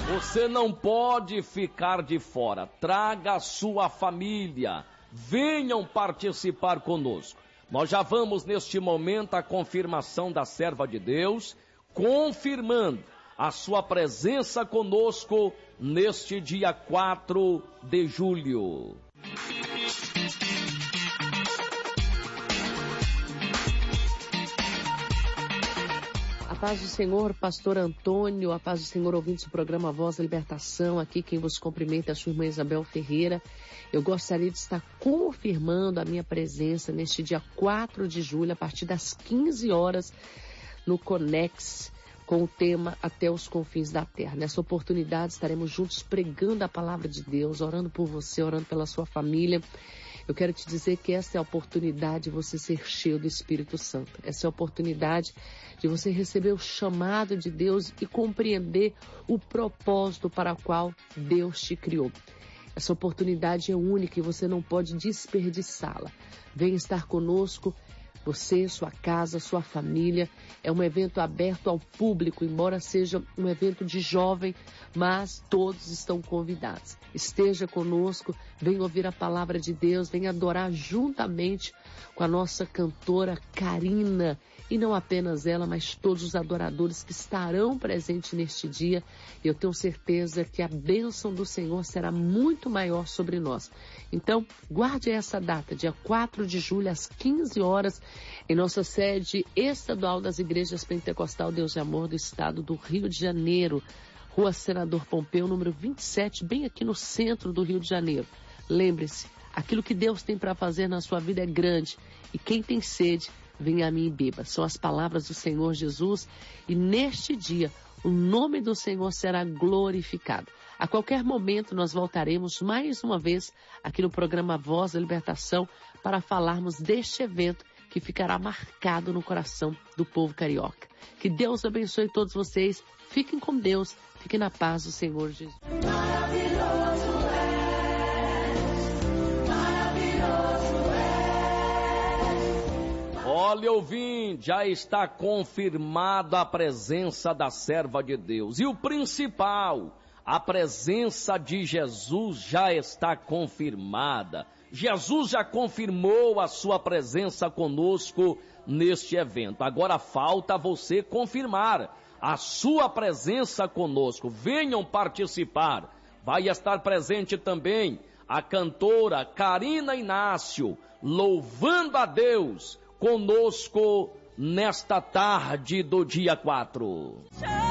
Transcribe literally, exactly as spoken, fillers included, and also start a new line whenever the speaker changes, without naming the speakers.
Você não pode ficar de fora. Traga a sua família. Venham participar conosco. Nós já vamos neste momento a confirmação da serva de Deus, confirmando a sua presença conosco neste dia quatro de julho.
A paz do Senhor, pastor Antônio, a paz do Senhor, ouvintes do programa Voz da Libertação, aqui quem vos cumprimenta é a sua irmã Isabel Ferreira. Eu gostaria de estar confirmando a minha presença neste dia quatro de julho, a partir das quinze horas, no Conex, com o tema Até os Confins da Terra. Nessa oportunidade estaremos juntos pregando a palavra de Deus, orando por você, orando pela sua família. Eu quero te dizer que essa é a oportunidade de você ser cheio do Espírito Santo. Essa é a oportunidade de você receber o chamado de Deus e compreender o propósito para o qual Deus te criou. Essa oportunidade é única e você não pode desperdiçá-la. Venha estar conosco, você, sua casa, sua família. É um evento aberto ao público, embora seja um evento de jovem, mas todos estão convidados. Esteja conosco, venha ouvir a palavra de Deus, venha adorar juntamente com a nossa cantora Karina. E não apenas ela, mas todos os adoradores que estarão presentes neste dia. Eu tenho certeza que a bênção do Senhor será muito maior sobre nós. Então, guarde essa data, dia quatro de julho, às quinze horas, em nossa sede estadual das Igrejas Pentecostal Deus e Amor do Estado do Rio de Janeiro, Rua Senador Pompeu, número vinte e sete, bem aqui no centro do Rio de Janeiro. Lembre-se, aquilo que Deus tem para fazer na sua vida é grande, e quem tem sede, venha a mim e beba. São as palavras do Senhor Jesus, e neste dia o nome do Senhor será glorificado. A qualquer momento nós voltaremos mais uma vez aqui no programa Voz da Libertação para falarmos deste evento que ficará marcado no coração do povo carioca. Que Deus abençoe todos vocês. Fiquem com Deus. Fiquem na paz do Senhor Jesus.
Maravilhoso és, maravilhoso és.
Olha, ouvinte, já está confirmada a presença da serva de Deus. E o principal, a presença de Jesus já está confirmada. Jesus já confirmou a sua presença conosco neste evento. Agora falta você confirmar a sua presença conosco. Venham participar. Vai estar presente também a cantora Karina Inácio, louvando a Deus conosco nesta tarde do dia quatro.